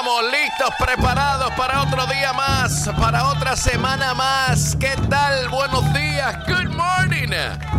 estamos listos, preparados para otro día más, para otra semana más. ¿Qué tal? Buenos días. Good morning.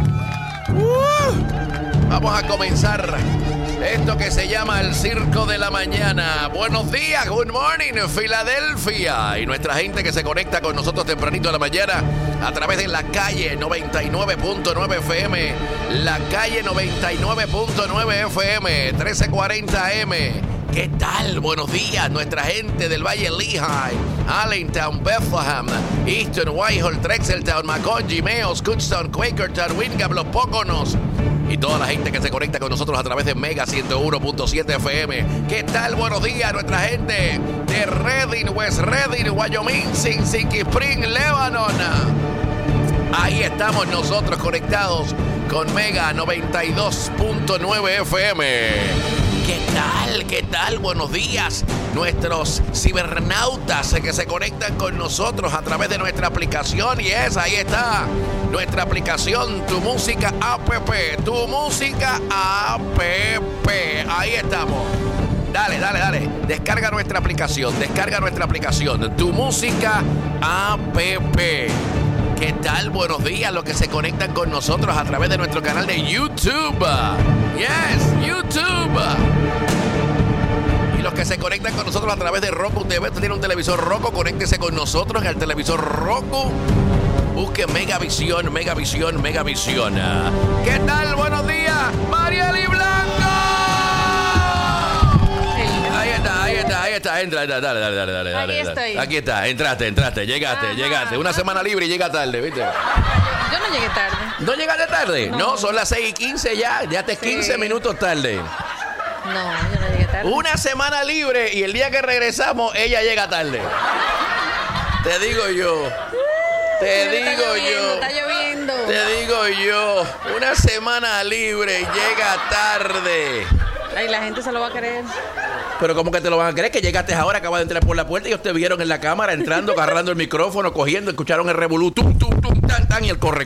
Vamos a comenzar esto que se llama el Circo de la Mañana. Buenos días, good morning, Filadelfia. Y nuestra gente que se conecta con nosotros tempranito de la mañana a través de la calle 99.9 FM. La calle 99.9 FM, 1340 AM. ¿Qué tal? Buenos días, nuestra gente del Valle Lehigh, Allentown, Bethlehem, Easton, Whitehall, Drexeltown, Macon, Meo, Scootstown, Quakertown, Windgap, Los Póconos y toda la gente que se conecta con nosotros a través de Mega 101.7 FM. ¿Qué tal? Buenos días, nuestra gente de Redding, West Redding, Wyoming, Sinking Spring, Lebanon. Ahí estamos nosotros conectados con Mega 92.9 FM. ¿Qué tal? ¿Qué tal? Buenos días, nuestros cibernautas que se conectan con nosotros a través de nuestra aplicación. Y ahí está, nuestra aplicación, Tu Música App. Tu Música App. Ahí estamos. Dale. Descarga nuestra aplicación. Tu Música App. ¿Qué tal? Buenos días, los que se conectan con nosotros a través de nuestro canal de YouTube. Yes, YouTube. Y los que se conectan con nosotros a través de Roku TV. Usted tiene un televisor Roku, conéctese con nosotros en el televisor Roku. Busque Megavisión. ¿Qué tal? Buenos días, Marieli Blanco. Ahí está, entra, dale. Aquí está, entraste, llegaste. Una semana libre y llega tarde, ¿viste? Yo no llegué tarde. ¿No llegaste tarde? No, son las 6:15 ya te 15 minutos tarde. No, yo no llegué tarde. Una semana libre y el día que regresamos, ella llega tarde. Te digo yo. Está lloviendo. Te digo yo. Una semana libre y llega tarde. Ay, la gente se lo va a creer. Pero ¿cómo que te lo van a creer? Que llegaste ahora, acabas de entrar por la puerta y ellos te vieron en la cámara entrando, agarrando el micrófono, cogiendo, escucharon el revolú, tum, tan, y el corre.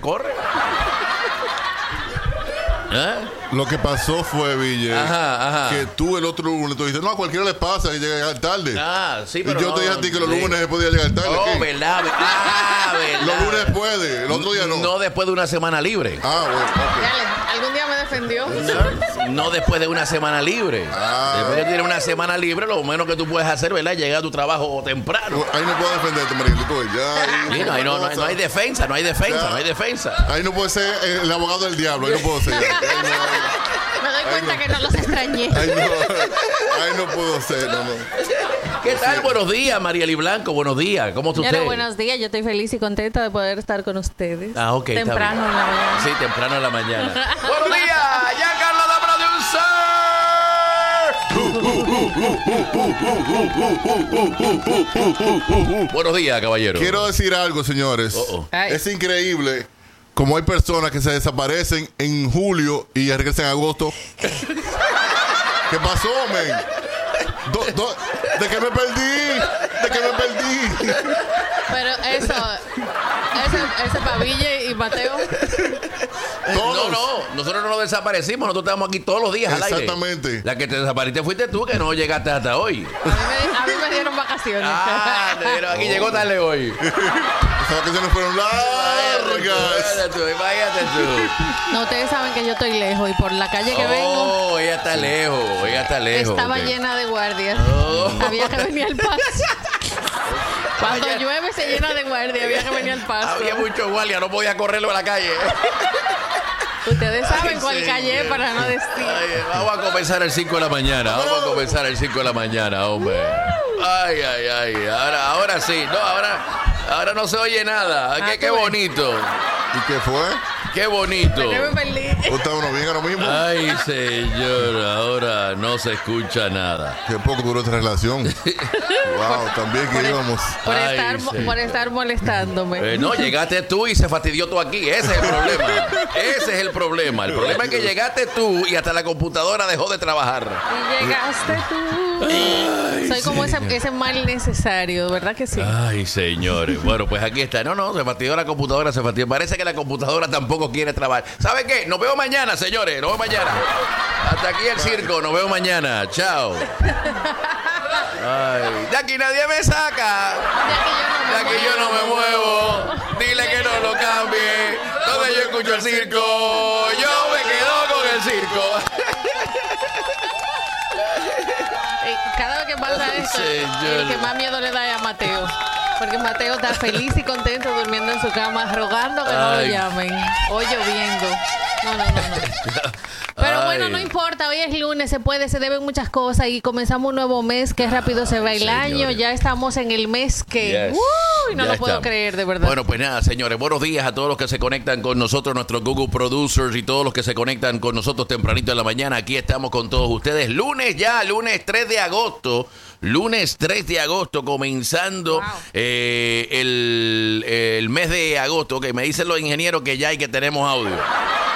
¿Eh? Lo que pasó fue, Ville, Ajá. que tú el otro lunes tú dijiste, no, a cualquiera le pasa que llegue tarde. Sí, pero y yo te dije a ti que los lunes se podía llegar tarde. Oh, ¿qué? ¿verdad? Los lunes puede, el otro día no. No después de una semana libre. Bueno, ok. Dale, algún día me defendió. No después de una semana libre. Después de tener una semana libre, lo menos que tú puedes hacer, ¿verdad? Llegar a tu trabajo temprano. Ahí no puedo defenderte, Marielito. Sí, no hay defensa. Ahí no puede ser el abogado del diablo, ahí no puedo ser. Me doy cuenta que no los extrañé. Ahí no puedo ser, no. ¿Qué tal? Buenos días, Marieli Blanco. Buenos días. ¿Cómo está usted? Buenos días. Yo estoy feliz y contenta de poder estar con ustedes. Ok. Temprano en la mañana. Sí, temprano en la mañana. Buenos días, Giancarlo the Producer. Buenos días, caballero. Quiero decir algo, señores. Es increíble como hay personas que se desaparecen en julio y regresan en agosto. ¿Qué pasó, men? ¿De qué me perdí? Pero ese Paville y Mateo. No, nosotros no nos desaparecimos, nosotros estamos aquí todos los días al aire. Exactamente. La que te desapareciste fuiste tú, que no llegaste hasta hoy. A mí me dieron vacaciones. Aquí llegó tarde hoy. Esas vacaciones fueron largas. Imagínate tú. No, ustedes saben que yo estoy lejos y por la calle que vengo. Ella está lejos. Estaba llena de guardias. Había que venir al paso. Cuando llueve se llena de guardia, había que venir al paso. Había mucho guardia, no podía correrlo a la calle. Ustedes saben cuál calle para no decir. Vamos a comenzar el 5 de la mañana. Hombre. Ay. Ahora sí. No, ahora no se oye nada. Qué bonito. ¿Y qué fue? Qué bonito. ¿Por qué me perdí? ¿Ustedes bien ahora mismo? Ay, señor, ahora no se escucha nada. Qué poco duró esta relación. Wow, también que íbamos. Por estar molestándome. No, llegaste tú y se fastidió tú aquí. Ese es el problema. El problema es que llegaste tú y hasta la computadora dejó de trabajar. Y llegaste tú. Ay, soy como ese mal necesario, ¿verdad que sí? Ay, señores. Bueno, pues aquí está. No, se fastidió la computadora, Parece que la computadora tampoco quiere trabajar. ¿Sabe qué? Nos vemos mañana, señores. Nos vemos mañana. Hasta aquí el circo. Nos vemos mañana. Chao. Ay, de aquí nadie me saca. De aquí yo no me muevo. Dile que no lo cambie. Donde yo escucho el circo, yo me quedo con el circo. Cada vez que pasa esto, el que más miedo le da es a Mateo. Porque Mateo está feliz y contento durmiendo en su cama, rogando que no lo llamen. O lloviendo. No. Pero bueno, no importa. Hoy es lunes, se deben muchas cosas y comenzamos un nuevo mes. Qué rápido se va el año. Ya estamos en el mes que... Yes. No lo puedo creer, de verdad. Bueno, pues nada, señores. Buenos días a todos los que se conectan con nosotros, nuestros Google Producers y todos los que se conectan con nosotros tempranito en la mañana. Aquí estamos con todos ustedes. Lunes 3 de agosto. Lunes 3 de agosto, comenzando el mes de agosto. Ok, me dicen los ingenieros que ya hay que tenemos audio.